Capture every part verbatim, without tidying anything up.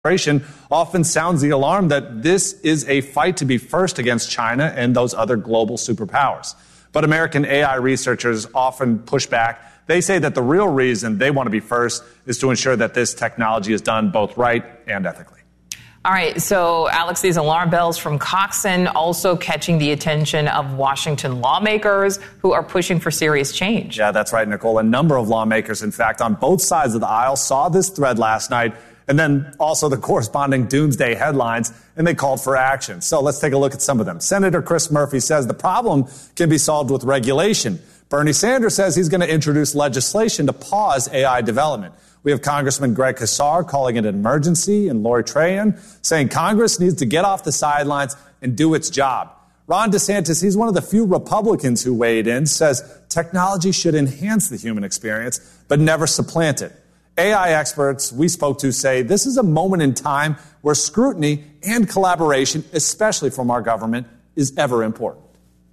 often sounds the alarm that this is a fight to be first against China and those other global superpowers. But American A I researchers often push back. They say that the real reason they want to be first is to ensure that this technology is done both right and ethically. All right, so Alex, these alarm bells from Coxon also catching the attention of Washington lawmakers who are pushing for serious change. Yeah, that's right, Nicole. A number of lawmakers, in fact, on both sides of the aisle saw this thread last night and then also the corresponding doomsday headlines, and they called for action. So let's take a look at some of them. Senator Chris Murphy says the problem can be solved with regulation. Bernie Sanders says he's going to introduce legislation to pause A I development. We have Congressman Greg Casar calling it an emergency, and Lori Trahan saying Congress needs to get off the sidelines and do its job. Ron DeSantis, he's one of the few Republicans who weighed in, says technology should enhance the human experience, but never supplant it. A I experts we spoke to say this is a moment in time where scrutiny and collaboration, especially from our government, is ever important.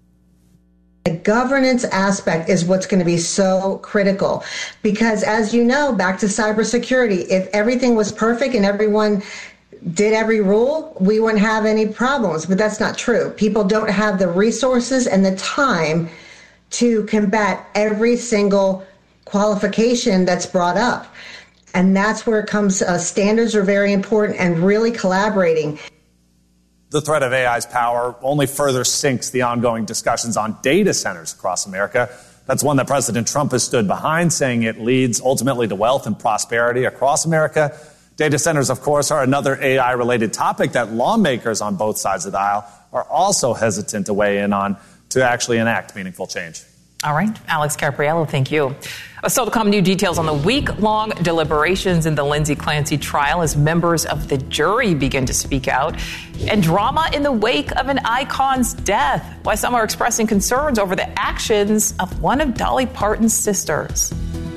The governance aspect is what's going to be so critical because, as you know, back to cybersecurity, if everything was perfect and everyone did every rule, we wouldn't have any problems. But that's not true. People don't have the resources and the time to combat every single qualification that's brought up. And that's where it comes. Uh, standards are very important and really collaborating. The threat of A I's power only further sinks the ongoing discussions on data centers across America. That's one that President Trump has stood behind, saying it leads ultimately to wealth and prosperity across America. Data centers, of course, are another A I-related topic that lawmakers on both sides of the aisle are also hesitant to weigh in on to actually enact meaningful change. All right. Alex Capriello, thank you. Still to come, new details on the week-long deliberations in the Lindsay Clancy trial as members of the jury begin to speak out. And drama in the wake of an icon's death. Why some are expressing concerns over the actions of one of Dolly Parton's sisters.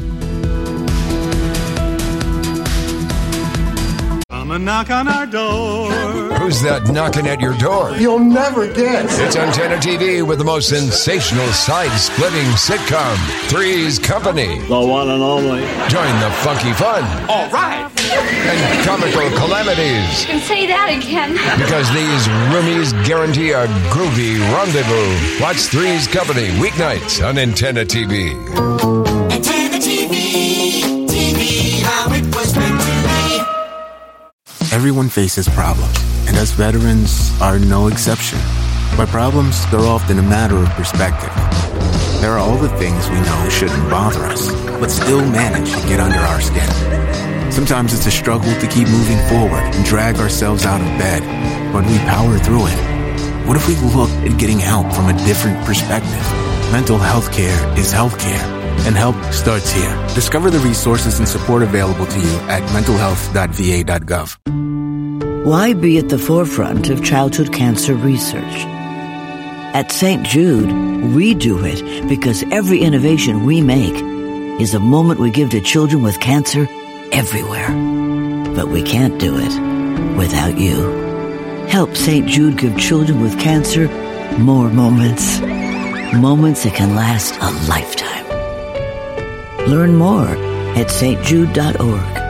Come and knock on our door. Who's that knocking at your door? You'll never guess. It's Antenna T V with the most sensational side-splitting sitcom, Three's Company. The one and only. Join the funky fun. All right. And comical calamities. You can say that again. Because these roomies guarantee a groovy rendezvous. Watch Three's Company weeknights on Antenna T V. Antenna T V. T V, how it was meant to be. Everyone faces problems, and us veterans are no exception. But problems, they're often a matter of perspective. There are all the things we know shouldn't bother us, but still manage to get under our skin. Sometimes it's a struggle to keep moving forward and drag ourselves out of bed, but we power through it. What if we looked at getting help from a different perspective? Mental health care is health care, and help starts here. Discover the resources and support available to you at mental health dot v a dot gov. Why be at the forefront of childhood cancer research? At Saint Jude, we do it because every innovation we make is a moment we give to children with cancer everywhere. But we can't do it without you. Help Saint Jude give children with cancer more moments. Moments that can last a lifetime. Learn more at s t jude dot org.